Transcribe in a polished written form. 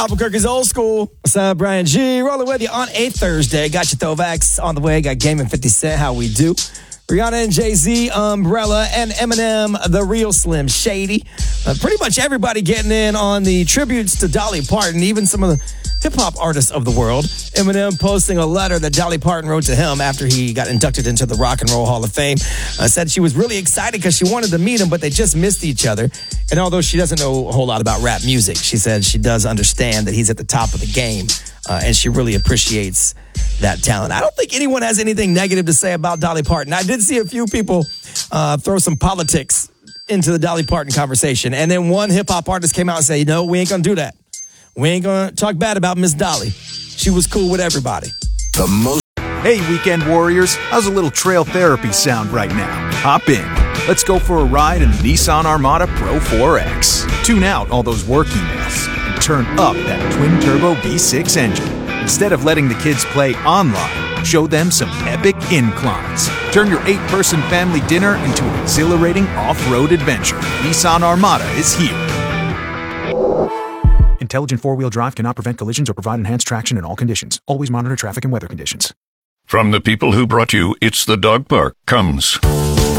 Albuquerque's old school. What's up, Brian G? Rolling with you on a Thursday. Got your throwbacks on the way. Got Game and 50 Cent. How we do? Rihanna and Jay-Z, Umbrella, and Eminem, The Real Slim Shady. Pretty much everybody getting in on the tributes to Dolly Parton, even some of the hip-hop artists of the world. Eminem posting a letter that Dolly Parton wrote to him after he got inducted into the Rock and Roll Hall of Fame. Said she was really excited because she wanted to meet him, but they just missed each other. And although she doesn't know a whole lot about rap music, she said she does understand that he's at the top of the game, and she really appreciates that talent. I don't think anyone has anything negative to say about Dolly Parton. I did see a few people throw some politics into the Dolly Parton conversation, and then one hip-hop artist came out and said, we ain't gonna do that. We ain't gonna talk bad about Miss Dolly. She was cool with everybody. Hey, weekend warriors, how's a little trail therapy sound right now? Hop in. Let's go for a ride in the Nissan Armada Pro 4X. Tune out all those work emails and turn up that twin-turbo V6 engine. Instead of letting the kids play online, show them some epic inclines. Turn your 8-person family dinner into an exhilarating off-road adventure. Nissan Armada is here. Intelligent four-wheel drive cannot prevent collisions or provide enhanced traction in all conditions. Always monitor traffic and weather conditions. From the people who brought you It's the Dog Park comes